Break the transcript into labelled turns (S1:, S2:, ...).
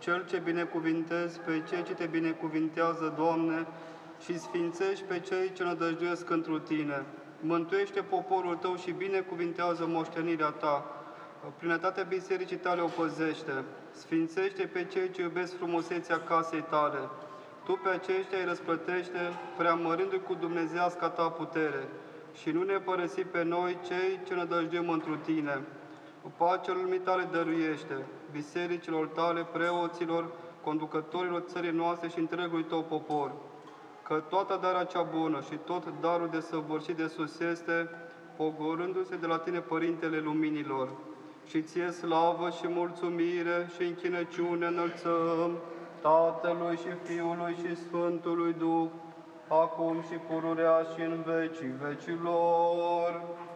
S1: Cel ce binecuvintezi pe cei ce te binecuvintează, Doamne, și sfințești pe cei ce nădăjduiesc întru Tine. Mântuiește poporul Tău și binecuvintează moștenirea Ta. Plinătatea bisericii Tale o păzește. Sfințește pe cei ce iubesc frumusețea casei Tale. Tu pe aceștia îi răsplătește, preamărindu-i cu dumnezeasca Ta putere. Și nu ne părăsi pe noi, cei ce nădăjduim întru Tine. Pacea lumii Tale dăruiește, bisericilor Tale, preoților, conducătorilor țării noastre și întregului Tău popor. Că toată darea cea bună și tot darul de săvârșit de sus este, pogorându-se de la Tine, Părintele Luminilor. Și Ție slavă și mulțumire și închinăciune înălțăm Tatălui și Fiului și Sfântului Duh, acum și pururea și în vecii vecilor.